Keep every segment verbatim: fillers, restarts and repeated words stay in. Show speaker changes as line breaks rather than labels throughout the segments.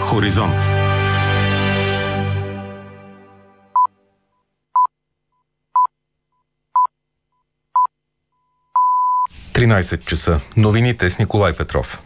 Хоризонт. тринайсет часа. Новините с Николай Петров.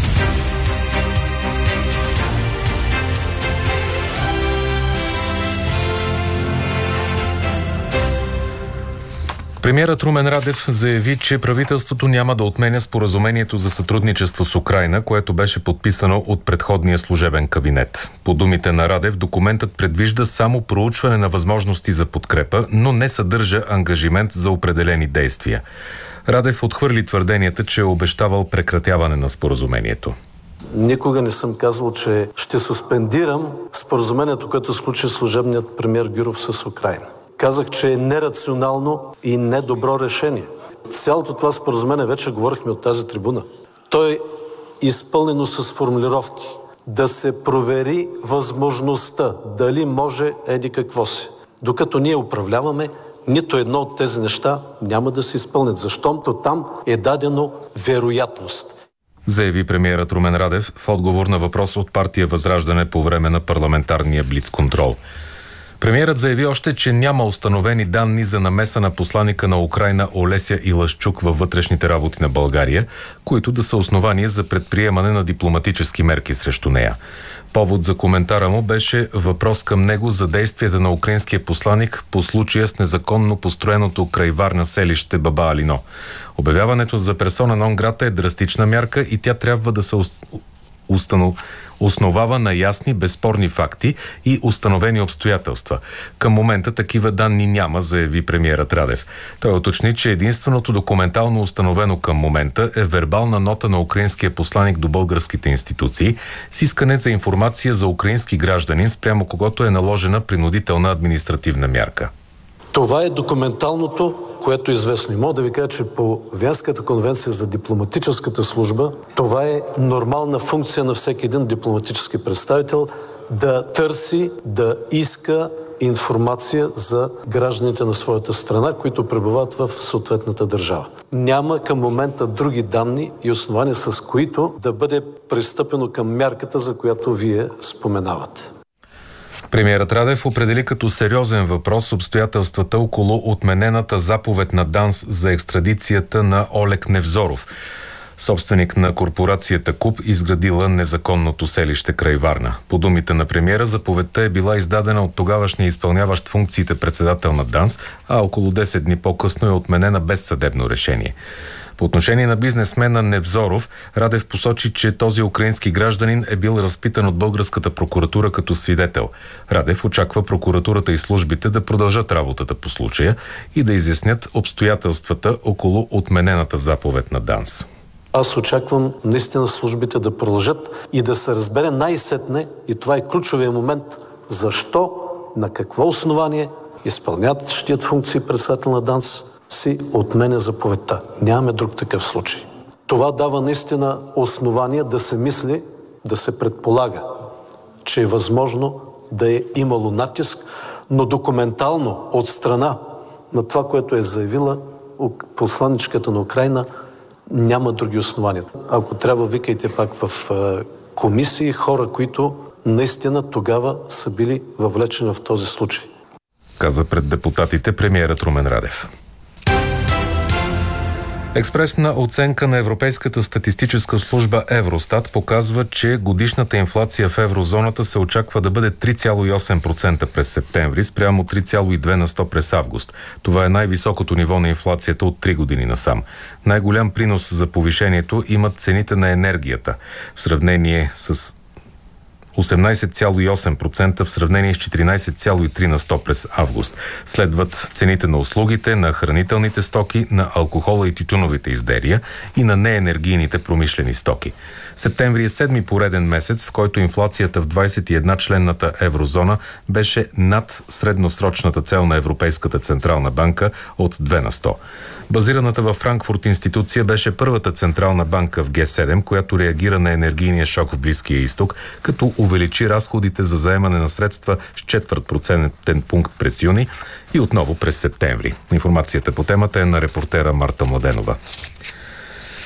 Премиерът Румен Радев заяви, че правителството няма да отменя споразумението за сътрудничество с Украйна, което беше подписано от предходния служебен кабинет. По думите на Радев, документът предвижда само проучване на възможности за подкрепа, но не съдържа ангажимент за определени действия. Радев отхвърли твърденията, че е обещавал прекратяване на споразумението.
Никога не съм казвал, че ще суспендирам споразумението, което сключи служебният премиер Гюров с Украйна. Казах, че е нерационално и недобро решение. Цялото това споразумение, вече говорихме от тази трибуна, то е изпълнено с формулировки. Да се провери възможността, дали може еди какво си. Докато ние управляваме, нито едно от тези неща няма да се изпълнят, защото там е дадено вероятност.
Заяви премиерът Румен Радев в отговор на въпрос от партия Възраждане по време на парламентарния блицконтрол. Премиерът заяви още, че няма установени данни за намеса на посланика на Украйна Олеся Илашчук във вътрешните работи на България, които да са основание за предприемане на дипломатически мерки срещу нея. Повод за коментара му беше въпрос към него за действията на украинския посланик по случая с незаконно построеното край Варна селище Баба Алино. Обявяването за персона нон грата е драстична мярка и тя трябва да се установ... основава на ясни, безспорни факти и установени обстоятелства. Към момента такива данни няма, заяви премиерът Радев. Той уточни, че единственото документално установено към момента е вербална нота на украинския посланик до българските институции с искане за информация за украински гражданин, спрямо когото е наложена принудителна административна мярка.
Това е документалното, което е известно. И мога да ви кажа, че по Виенската конвенция за дипломатическата служба, това е нормална функция на всеки един дипломатически представител да търси, да иска информация за гражданите на своята страна, които пребивават в съответната държава. Няма към момента други данни и основания, с които да бъде пристъпено към мярката, за която вие споменавате.
Премиерът Радев определи като сериозен въпрос обстоятелствата около отменената заповед на ДАНС за екстрадицията на Олег Невзоров, собственик на корпорацията КУП, изградила незаконното селище край Варна. По думите на премиера, заповедта е била издадена от тогавашния изпълняващ функциите председател на ДАНС, а около десет дни по-късно е отменена без съдебно решение. По отношение на бизнесмена Невзоров, Радев посочи, че този украински гражданин е бил разпитан от българската прокуратура като свидетел. Радев очаква прокуратурата и службите да продължат работата по случая и да изяснят обстоятелствата около отменената заповед на ДАНС.
Аз очаквам наистина службите да продължат и да се разбере най-сетне, и това е ключовия момент, защо, на какво основание изпълняващият функции председател на ДАНС си отменя заповедта. Нямаме друг такъв случай. Това дава наистина основание да се мисли, да се предполага, че е възможно да е имало натиск, но документално от страна на това, което е заявила посланичката на Украйна, няма други основания. Ако трябва, викайте пак в комисии хора, които наистина тогава са били въвлечени в този случай.
Каза пред депутатите премиерът Румен Радев. Експресна оценка на Европейската статистическа служба Евростат показва, че годишната инфлация в еврозоната се очаква да бъде три цяло и осем процента през септември, спрямо три цяло и две на сто през август. Това е най-високото ниво на инфлацията от три години насам. Най-голям принос за повишението имат цените на енергията, в сравнение с осемнайсет цяло и осем процента в сравнение с четиринайсет цяло и три на сто през август. Следват цените на услугите, на хранителните стоки, на алкохола и тютюновите изделия и на неенергийните промишлени стоки. Септември е седми пореден месец, в който инфлацията в двайсет и една членната еврозона беше над средносрочната цел на Европейската централна банка от две на сто. Базираната във Франкфурт институция беше първата централна банка в Ге седем, която реагира на енергийния шок в Близкия изток, като увеличи разходите за заемане на средства с четвърт процентен пункт през юни и отново през септември. Информацията по темата е на репортера Марта Младенова.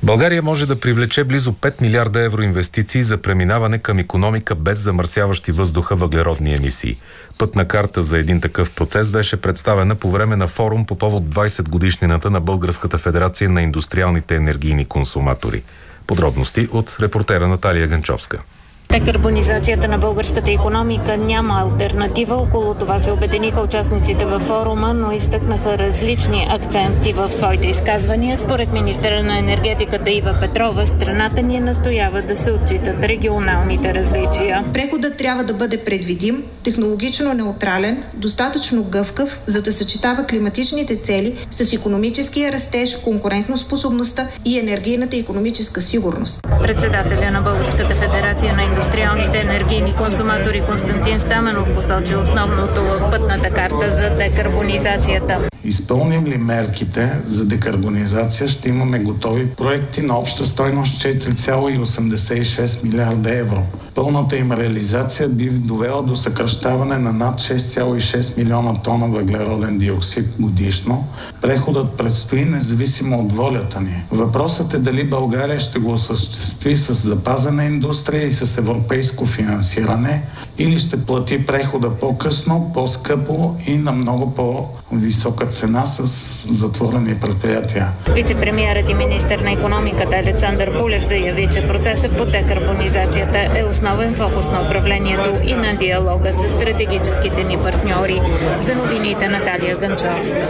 България може да привлече близо пет милиарда евро инвестиции за преминаване към икономика без замърсяващи въздуха въглеродни емисии. Пътна карта за един такъв процес беше представена по време на форум по повод двайсет годишнината на Българската федерация на индустриалните енергийни консуматори. Подробности от репортера Наталия Ганчовска.
Декарбонизацията на българската икономика няма алтернатива. Около това се обединиха участниците във форума, но изтъкнаха различни акценти в своите изказвания. Според министъра на енергетиката Ива Петрова, страната ни настоява да се отчитат регионалните различия.
Преходът трябва да бъде предвидим, технологично неутрален, достатъчно гъвкав, за да съчетава климатичните цели с икономическия растеж, конкурентоспособността и енергийната икономическа сигурност.
Председателя на Българската федерация на индустриалните енергийни консуматори Константин Стаменов посочи основното в пътната карта за декарбонизацията.
Изпълним ли мерките за декарбонизация, ще имаме готови проекти на обща стойност четири цяло осемдесет и шест милиарда евро. Пълната им реализация би довела до съкращаване на над шест цяло и шест милиона тона въглероден диоксид годишно. Преходът предстои независимо от волята ни. Въпросът е дали България ще го осъществи с запазена индустрия и с европейско финансиране, или ще плати прехода по-късно, по-скъпо и на много по-висока цена с затворени предприятия.
Вицепремиерът и министър на икономиката Александър Пулев заяви, че процесът по декарбонизацията е основен фокус на управлението и на диалога с стратегическите ни партньори. За новините Наталия Ганчовска.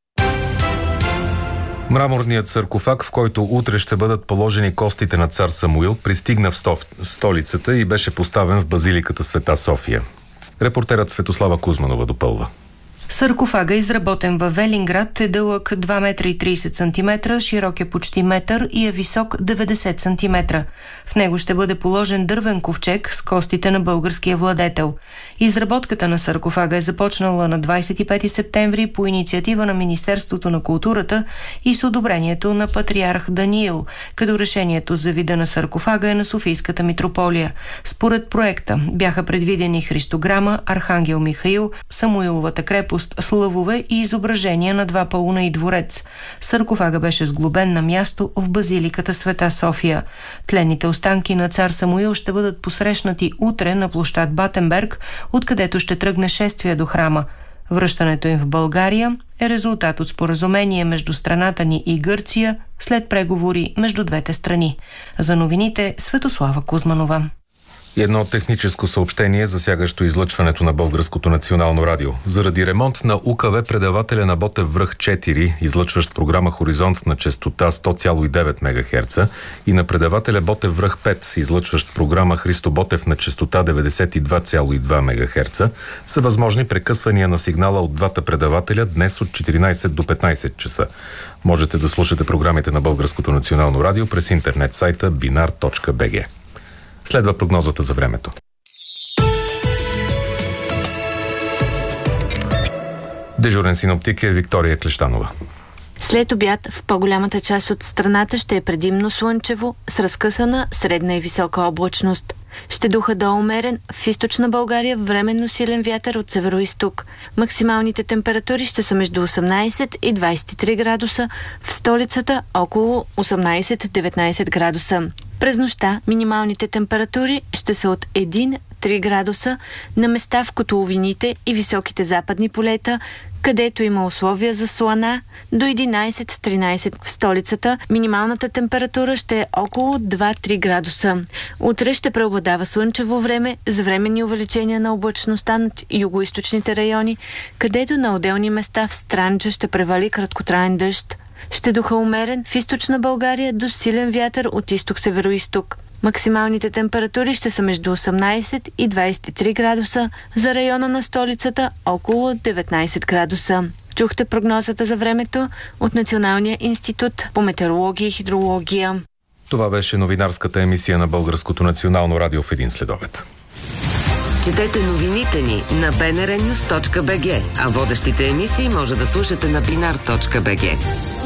Мраморният саркофаг, в който утре ще бъдат положени костите на цар Самуил, пристигна в, Стоф... в столицата и беше поставен в базиликата Света София. Репортерът Светослава Кузманова допълва.
Саркофага, изработен във Велинград, е дълъг два метра и трийсет сантиметра, широк е почти метър и е висок деветдесет сантиметра. В него ще бъде положен дървен ковчег с костите на българския владетел. Изработката на саркофага е започнала на двайсет и пети септември по инициатива на Министерството на културата и с одобрението на патриарх Даниил, като решението за вида на саркофага е на Софийската митрополия. Според проекта бяха предвидени христограма, архангел Михаил, Самуиловата крепост, слъвове и изображения на два пауна и дворец. Саркофага беше сглобен на място в базиликата Света София. Тленните останки на цар Самуил ще бъдат посрещнати утре на площад Батенберг, откъдето ще тръгне шествие до храма. Връщането им в България е резултат от споразумение между страната ни и Гърция след преговори между двете страни. За новините Светослава Кузманова.
И едно техническо съобщение, засягащо излъчването на Българското национално радио. Заради ремонт на УКВ предавателя на Ботев връх четири, излъчващ програма Хоризонт на честота сто цяло и девет мегахерца, и на предавателя Ботев връх пет, излъчващ програма Христо Ботев на честота деветдесет и два цяло и два мегахерца, са възможни прекъсвания на сигнала от двата предавателя днес от четиринайсет до петнайсет часа. Можете да слушате програмите на Българското национално радио през интернет сайта биnar точка би джи. Следва прогнозата за времето. Дежурен синоптик е Виктория Клещанова.
След обяд в по-голямата част от страната ще е предимно слънчево, с разкъсана средна и висока облачност. Ще духа до умерен в източна България временно силен вятър от североизток. Максималните температури ще са между осемнайсет и двайсет и три градуса, в столицата около осемнайсет до деветнайсет градуса. През нощта минималните температури ще са от един до три градуса на места в котловините и високите западни полета, където има условия за слана, до единайсет до тринайсет в столицата. Минималната температура ще е около два до три градуса. Утре ще преобладава слънчево време с временни увеличения на облачността над югоизточните райони, където на отделни места в Странджа ще превали краткотраен дъжд. Ще духа умерен в източна България до силен вятър от изток-североизток. Максималните температури ще са между осемнайсет и двайсет и три градуса, за района на столицата около деветнайсет градуса. Чухте прогнозата за времето от Националния институт по метеорология и хидрология.
Това беше новинарската емисия на Българското национално радио в един следобед.
Четете новините ни на би ен ар нюз точка би джи, а водещите емисии може да слушате на биnar точка би джи.